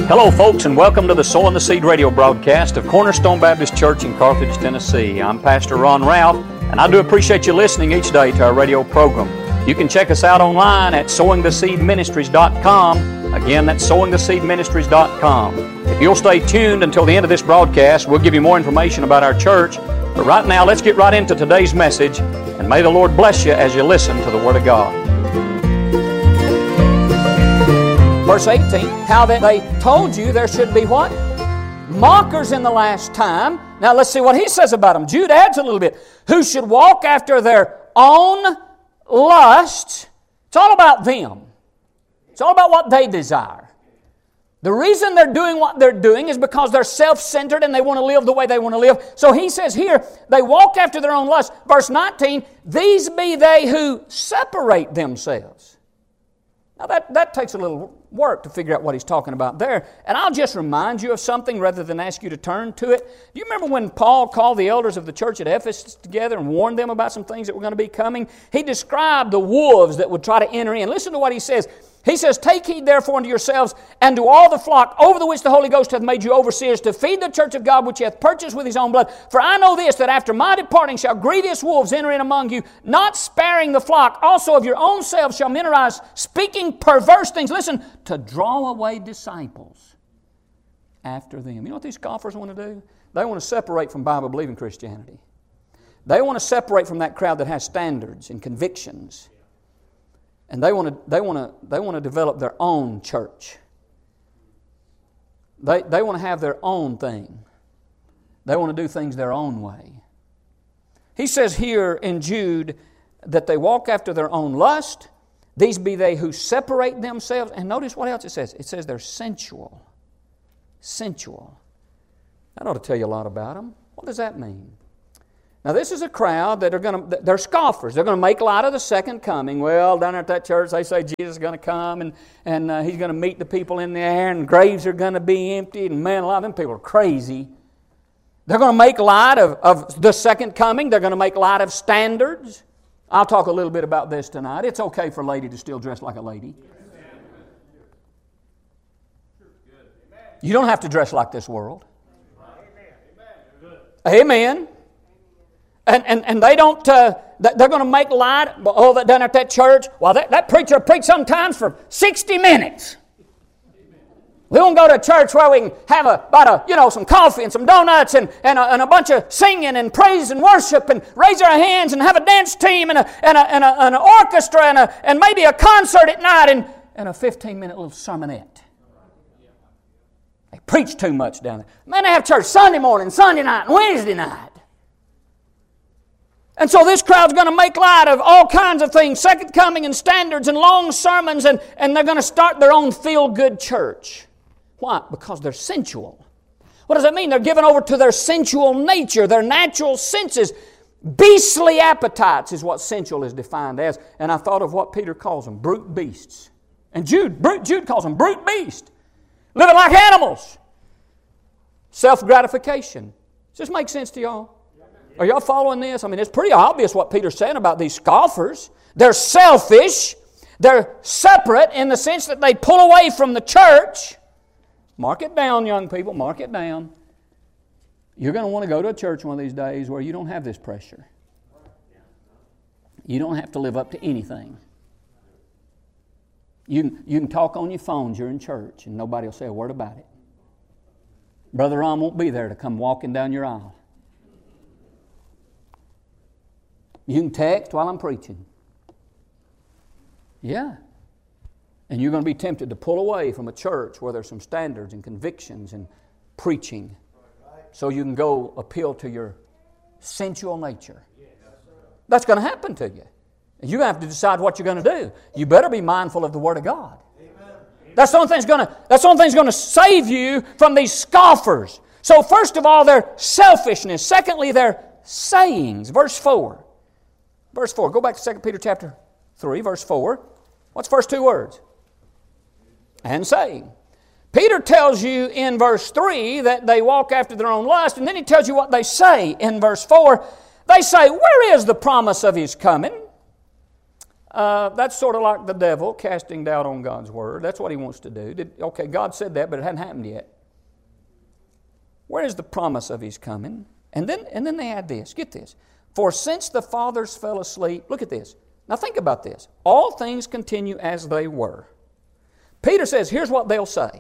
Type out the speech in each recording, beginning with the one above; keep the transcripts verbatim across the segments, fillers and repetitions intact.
Hello folks, and welcome to the Sowing the Seed radio broadcast of Cornerstone Baptist Church in Carthage, Tennessee. I'm Pastor Ron Ralph, and I do appreciate you listening each day to our radio program. You can check us out online at sowing the seed ministries dot com. Again, that's sowing the seed ministries dot com. If you'll stay tuned until the end of this broadcast, we'll give you more information about our church. But right now, let's get right into today's message, and may the Lord bless you as you listen to the Word of God. Verse eighteen, how that they told you there should be what? Mockers in the last time. Now let's see what he says about them. Jude adds a little bit. Who should walk after their own lusts. It's all about them. It's all about what they desire. The reason they're doing what they're doing is because they're self-centered and they want to live the way they want to live. So he says here, they walk after their own lust. Verse nineteen, these be they who separate themselves. Now that, that takes a little work to figure out what he's talking about there. And I'll just remind you of something rather than ask you to turn to it. Do you remember when Paul called the elders of the church at Ephesus together and warned them about some things that were going to be coming? He described the wolves that would try to enter in. Listen to what he says. He says, take heed therefore unto yourselves and to all the flock over the which the Holy Ghost hath made you overseers to feed the church of God which he hath purchased with his own blood. For I know this, that after my departing shall grievous wolves enter in among you, not sparing the flock. Also of your own selves shall men arise, speaking perverse things. Listen, to draw away disciples after them. You know what these scoffers want to do? They want to separate from Bible-believing Christianity. They want to separate from that crowd that has standards and convictions. And they want to, they want to, they want to develop their own church. They, they want to have their own thing. They want to do things their own way. He says here in Jude that they walk after their own lust. These be they who separate themselves. And notice what else it says. It says they're sensual. Sensual. That ought to tell you a lot about them. What does that mean? Now this is a crowd that are going to, they're scoffers. They're going to make light of the second coming. Well, down at that church they say Jesus is going to come and, and uh, He's going to meet the people in the air and graves are going to be emptied. And man, a lot of them people are crazy. They're going to make light of, of the second coming. They're going to make light of standards. I'll talk a little bit about this tonight. It's okay for a lady to still dress like a lady. You don't have to dress like this world. Amen. And, and, and they don't, uh, they're going to make light, oh, that done at that church. Well, that, that preacher preached sometimes for sixty minutes. We don't go to a church where we can have a, about a, you know, some coffee and some donuts and, and, a, and a bunch of singing and praise and worship and raise our hands and have a dance team and, a, and, a, and, a, and an orchestra and, a, and maybe a concert at night and, and a fifteen-minute little sermonette. They preach too much down there. Man, they have church Sunday morning, Sunday night, and Wednesday night. And so this crowd's going to make light of all kinds of things, second coming and standards and long sermons, and, and they're going to start their own feel-good church. Why? Because they're sensual. What does that mean? They're given over to their sensual nature, their natural senses. Beastly appetites is what sensual is defined as. And I thought of what Peter calls them, brute beasts. And Jude, brute, Jude calls them brute beasts. Living like animals. Self-gratification. Does this make sense to y'all? Are y'all following this? I mean, it's pretty obvious what Peter's saying about these scoffers. They're selfish. They're separate in the sense that they pull away from the church. Mark it down, young people. Mark it down. You're going to want to go to a church one of these days where you don't have this pressure. You don't have to live up to anything. You can, you can talk on your phones. You're in church and nobody will say a word about it. Brother Ron won't be there to come walking down your aisle. You can text while I'm preaching. Yeah. And you're going to be tempted to pull away from a church where there's some standards and convictions and preaching so you can go appeal to your sensual nature. That's going to happen to you. And you're going to have to decide what you're going to do. You better be mindful of the Word of God. That's the only thing that's going to, that's the only thing that's going to save you from these scoffers. So first of all, their selfishness. Secondly, their sayings. Verse four. Verse four. Go back to Second Peter chapter three, verse four. What's the first two words? And saying. Peter tells you in verse three that they walk after their own lust, and then he tells you what they say in verse four. They say, where is the promise of His coming? Uh, that's sort of like the devil casting doubt on God's Word. That's what he wants to do. Did, okay, God said that, but it hadn't happened yet. Where is the promise of His coming? And then, and then they add this. Get this. For since the fathers fell asleep, look at this. Now think about this. All things continue as they were. Peter says, here's what they'll say.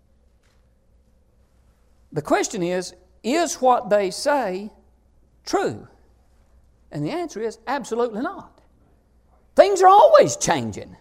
The question is, is what they say true? And the answer is absolutely not. Things are always changing.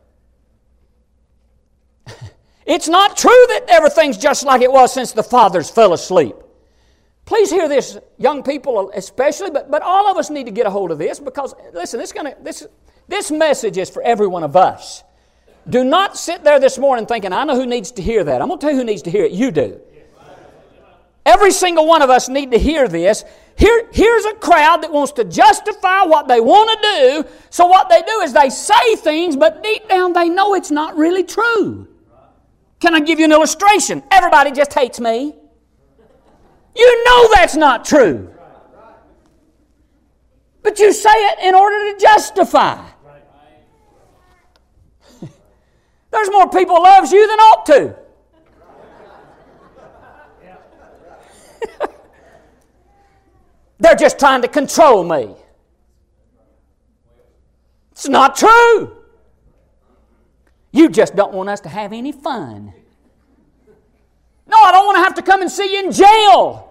It's not true that everything's just like it was since the fathers fell asleep. Please hear this, young people especially, but, but all of us need to get a hold of this because, listen, this, gonna, this, this message is for every one of us. Do not sit there this morning thinking, I know who needs to hear that. I'm going to tell you who needs to hear it. You do. Every single one of us need to hear this. Here, here's a crowd that wants to justify what they want to do. So what they do is they say things, but deep down they know it's not really true. Can I give you an illustration? Everybody just hates me. You know that's not true. But you say it in order to justify. There's more people loves you than ought to. They're just trying to control me. It's not true. You just don't want us to have any fun. No, I don't want to have to come and see you in jail.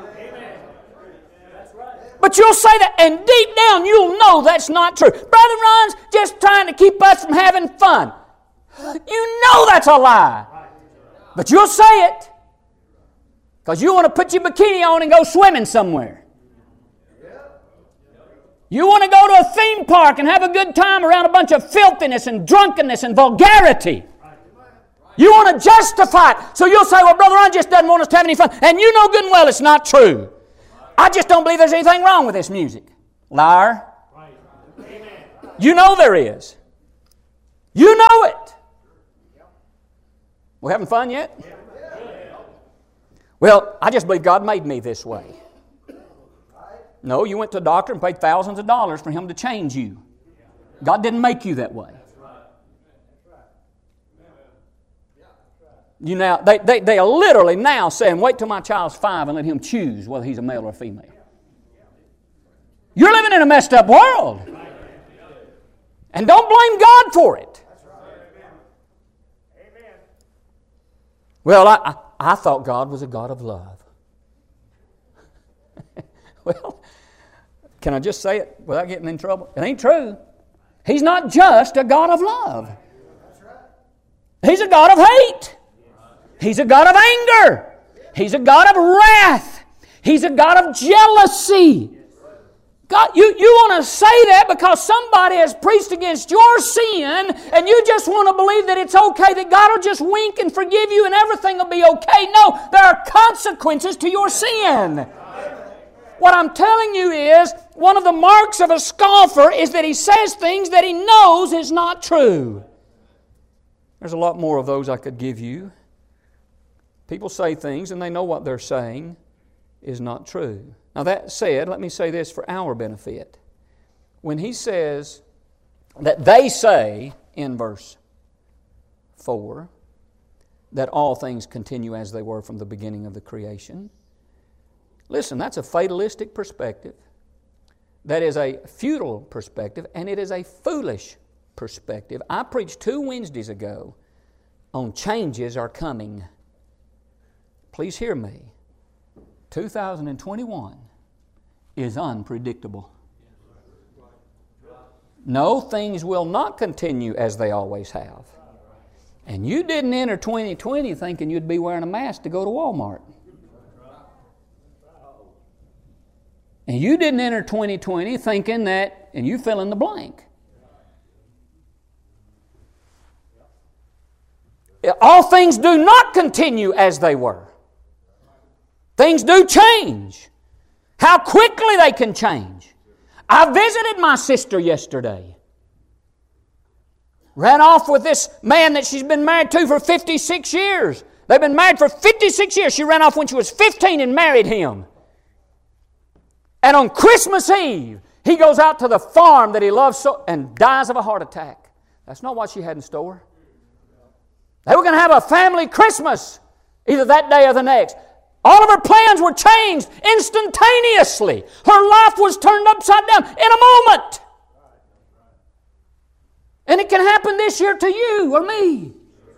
But you'll say that, and deep down you'll know that's not true. Brother Ron's just trying to keep us from having fun. You know that's a lie. But you'll say it. Because you want to put your bikini on and go swimming somewhere. You want to go to a theme park and have a good time around a bunch of filthiness and drunkenness and vulgarity. You want to justify it. So you'll say, well, Brother Ron just doesn't want us to have any fun. And you know good and well it's not true. I just don't believe there's anything wrong with this music. Liar. You know there is. You know it. We having fun yet? Well, I just believe God made me this way. No, you went to a doctor and paid thousands of dollars for him to change you. God didn't make you that way. You now, they, they, they are literally now saying, wait till my child's five and let him choose whether he's a male or a female. You're living in a messed up world. And don't blame God for it. Well, I, I, I thought God was a God of love. Well, can I just say it without getting in trouble? It ain't true. He's not just a God of love. He's a God of hate. He's a God of anger. He's a God of wrath. He's a God of jealousy. God, you, you want to say that because somebody has preached against your sin and you just want to believe that it's okay, that God will just wink and forgive you and everything will be okay. No, there are consequences to your sin. What I'm telling you is, one of the marks of a scoffer is that he says things that he knows is not true. There's a lot more of those I could give you. People say things and they know what they're saying is not true. Now that said, let me say this for our benefit. When he says that they say in verse four that all things continue as they were from the beginning of the creation, listen, that's a fatalistic perspective. That is a futile perspective, and it is a foolish perspective. I preached two Wednesdays ago on changes are coming. Please hear me. two thousand twenty-one is unpredictable. No, things will not continue as they always have. And you didn't enter twenty twenty thinking you'd be wearing a mask to go to Walmart. And you didn't enter twenty twenty thinking that, and you fill in the blank. All things do not continue as they were. Things do change. How quickly they can change. I visited my sister yesterday. Ran off with this man that she's been married to for fifty-six years. They've been married for fifty-six years. She ran off when she was fifteen and married him. And on Christmas Eve, He goes out to the farm that he loves so and dies of a heart attack. That's not what she had in store. They were going to have a family Christmas, either that day or the next. All of her plans were changed instantaneously. Her life was turned upside down in a moment. And it can happen this year to you or me.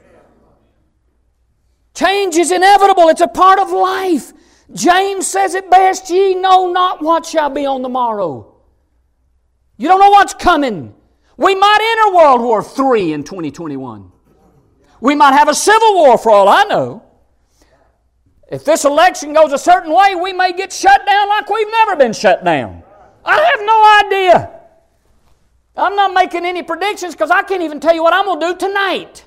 Change is inevitable. It's a part of life. James says it best, ye know not what shall be on the morrow. You don't know what's coming. We might enter World War Three in twenty twenty-one. We might have a civil war for all I know. If this election goes a certain way, we may get shut down like we've never been shut down. I have no idea. I'm not making any predictions because I can't even tell you what I'm going to do tonight.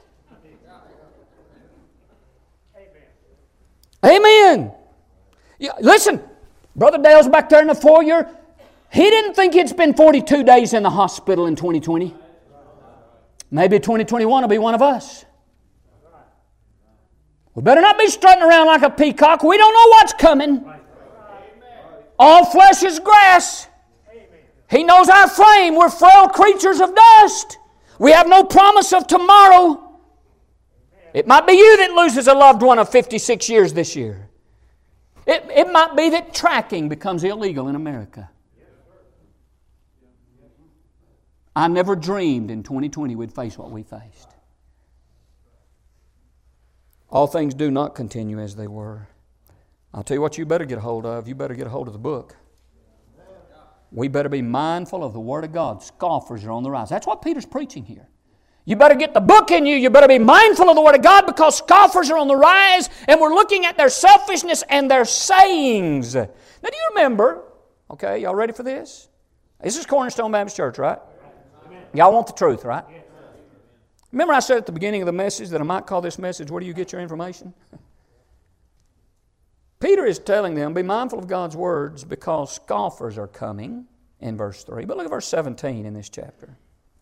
Amen. Amen. Yeah, listen, Brother Dale's back there in the foyer. He didn't think he'd spend forty-two days in the hospital in twenty twenty. Maybe twenty twenty-one will be one of us. We better not be strutting around like a peacock. We don't know what's coming. All flesh is grass. He knows our frame. We're frail creatures of dust. We have no promise of tomorrow. It might be you that loses a loved one of fifty-six years this year. It, it might be that tracking becomes illegal in America. I never dreamed in twenty twenty we'd face what we faced. All things do not continue as they were. I'll tell you what you better get a hold of. You better get a hold of the book. We better be mindful of the Word of God. Scoffers are on the rise. That's what Peter's preaching here. You better get the book in you. You better be mindful of the Word of God because scoffers are on the rise and we're looking at their selfishness and their sayings. Now do you remember, okay, y'all ready for this? This is Cornerstone Baptist Church, right? Y'all want the truth, right? Remember I said at the beginning of the message that I might call this message, where do you get your information? Peter is telling them, be mindful of God's words because scoffers are coming in verse three. But look at verse seventeen in this chapter.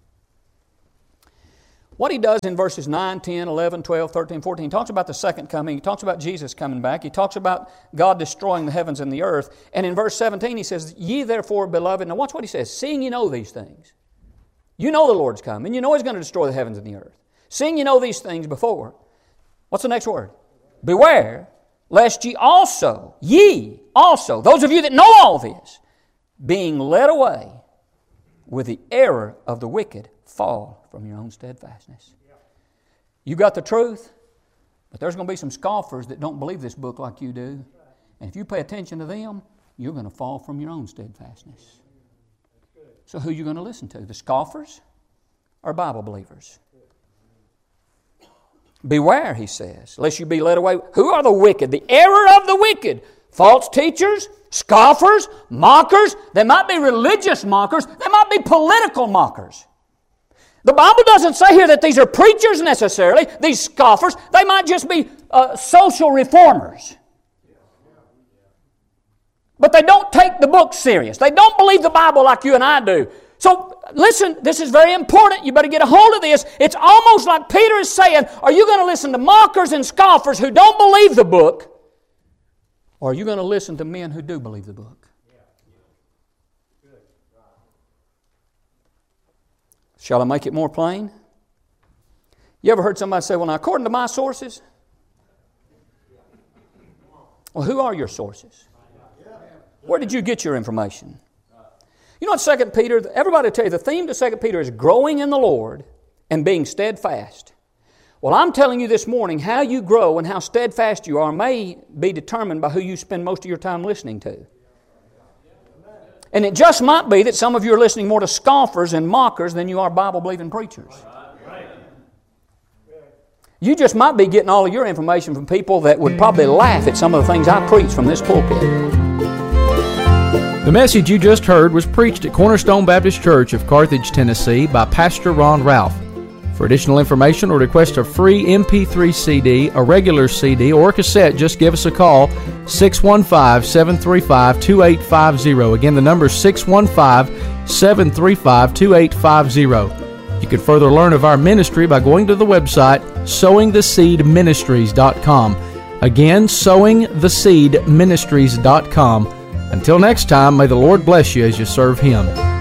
What he does in verses nine, ten, eleven, twelve, thirteen, fourteen, he talks about the second coming. He talks about Jesus coming back. He talks about God destroying the heavens and the earth. And in verse seventeen he says, ye therefore, beloved, now watch what he says, seeing you know these things. You know the Lord's coming. You know He's going to destroy the heavens and the earth. Seeing you know these things before. What's the next word? Beware, lest ye also, ye also, those of you that know all this, being led away with the error of the wicked, fall from your own steadfastness. You got the truth, but there's going to be some scoffers that don't believe this book like you do. And if you pay attention to them, you're going to fall from your own steadfastness. So who are you going to listen to? The scoffers or Bible believers? Beware, he says, lest you be led away. Who are the wicked? The error of the wicked. False teachers, scoffers, mockers. They might be religious mockers. They might be political mockers. The Bible doesn't say here that these are preachers necessarily, these scoffers. They might just be uh, social reformers. But they don't take the book serious. They don't believe the Bible like you and I do. So listen, this is very important. You better get a hold of this. It's almost like Peter is saying, are you going to listen to mockers and scoffers who don't believe the book? Or are you going to listen to men who do believe the book? Shall I make it more plain? You ever heard somebody say, well, now, according to my sources? Well, who are your sources? Where did you get your information? You know what Second Peter, everybody will tell you, the theme to Second Peter is growing in the Lord and being steadfast. Well, I'm telling you this morning, how you grow and how steadfast you are may be determined by who you spend most of your time listening to. And it just might be that some of you are listening more to scoffers and mockers than you are Bible-believing preachers. You just might be getting all of your information from people that would probably laugh at some of the things I preach from this pulpit. The message you just heard was preached at Cornerstone Baptist Church of Carthage, Tennessee by Pastor Ron Ralph. For additional information or request a free M P three C D, a regular C D, or a cassette, just give us a call, six one five, seven three five, two eight five zero. Again, the number is six one five, seven three five, two eight five zero. You can further learn of our ministry by going to the website, sowing the seed ministries dot com. Again, sowing the seed ministries dot com. Until next time, may the Lord bless you as you serve Him.